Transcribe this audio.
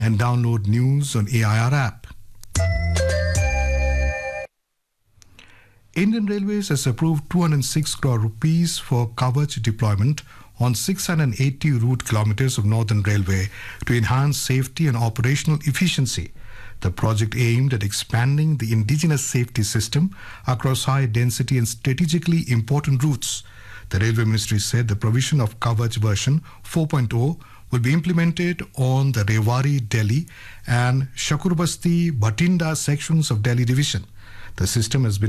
and download news on AIR app. Indian Railways has approved 206 crore rupees for Kavach deployment on 680 route kilometers of Northern Railway to enhance safety and operational efficiency. The project aimed at expanding the indigenous safety system across high density and strategically important routes. The Railway Ministry said the provision of Kavach version 4.0 will be implemented on the Rewari, Delhi and Shakurbasti, Bhatinda sections of Delhi division. The system has been